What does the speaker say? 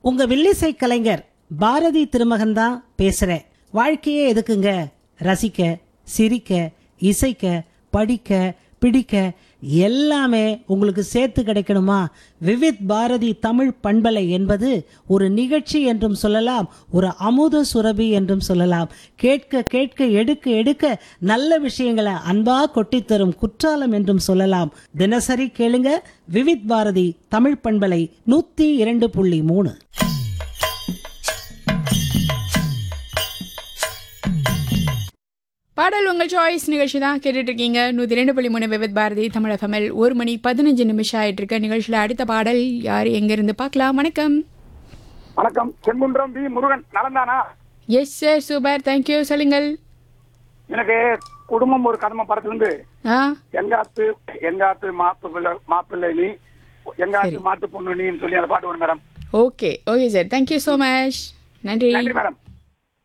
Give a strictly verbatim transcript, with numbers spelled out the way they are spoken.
உங்க வில்லிசை கலைஞர் பாரதி திருமகன் தான் பேசுறேன். வாழ்க்கையே எதுக்குங்க? ரசிக்க, சிரிக்க, இசைக்க, படிக்க, பிடிக்க எல்லாமே உங்களுக்கு சேர்த்து கிடைக்கணுமா? விவித் பாரதி தமிழ் பண்பலை என்பது ஒரு நிகழ்ச்சி என்றும் சொல்லலாம், ஒரு அமுத சுரபி என்றும் சொல்லலாம். கேட்க கேட்க எடுக்க எடுக்க நல்ல விஷயங்களை அன்பா கொட்டித்தரும் குற்றாலம் என்றும் சொல்லலாம். தினசரி கேளுங்க விவித் பாரதி தமிழ் பண்பலை நூத்தி இரண்டு புள்ளி மூணு. பாடல் உங்கள் சாய்ஸ் நிகழ்ச்சி தான் கேட்டுட்டு இருக்கீங்க. நூற்றி ரெண்டு புள்ளி மூணு விவித் பாரதி தமிழ் எஃப்எம்எல். ஒரு மணி பதினஞ்சு நிமிஷம் ஆயிட்டு இருக்க நிகழ்ச்சியில் அடுத்த பாடல் யார் எங்கிருந்து பார்க்கலாம். வணக்கம். வணக்கம். Sengundram we Murugan. நலந்தானா? Yes sir, super, thank you. சொல்லுங்கள். எனக்கு குடும்பம் ஒரு கதம படத்துலேருந்து ஆ எங்காத்து எங்காத்து மாப்பிள்ளை மாப்பிள்ளை நீ எங்காத்து மாட்டு பொண்ணு நீன்னு சொல்லி அந்த பாட்டு வரும் madam. Okay okay sir, thank you so much. நன்றி நன்றி மேடம்.